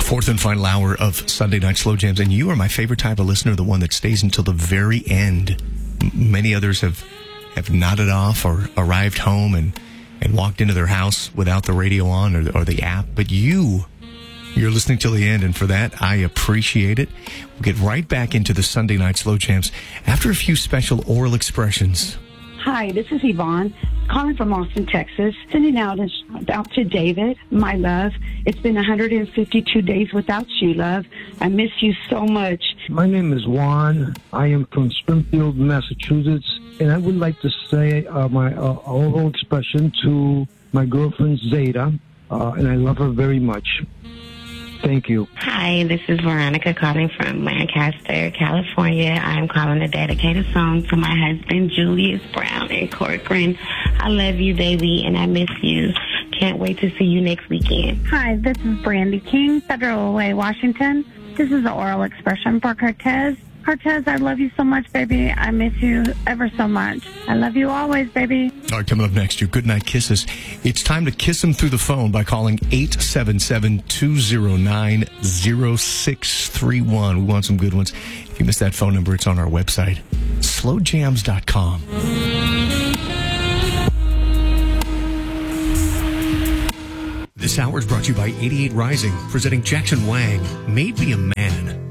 Fourth and final hour of Sunday Night Slow Jams, and you are my favorite type of listener, the one that stays until the very end. Many others have nodded off or arrived home and walked into their house without the radio on or the app, but you're listening till the end, and for that, I appreciate it. We'll get right back into the Sunday Night Slow Jams after a few special oral expressions. Hi, this is Yvonne, calling from Austin, Texas, sending out to David, my love. It's been 152 days without you, love. I miss you so much. My name is Juan. I am from Springfield, Massachusetts, and I would like to say my oral expression to my girlfriend, Zeta, and I love her very much. Thank you. Hi, this is Veronica calling from Lancaster, California. I'm calling to dedicate a song to my husband, Julius Brown in Corcoran. I love you, baby, and I miss you. Can't wait to see you next weekend. Hi, this is Brandy King, Federal Way, Washington. This is an oral expression for Cortez. Cortez, I love you so much, baby. I miss you ever so much. I love you always, baby. All right, coming up next, your goodnight kisses. It's time to kiss them through the phone by calling 877-209-0631. We want some good ones. If you missed that phone number, it's on our website, slowjams.com. This hour is brought to you by 88 Rising, presenting Jackson Wang, Made Me a Man.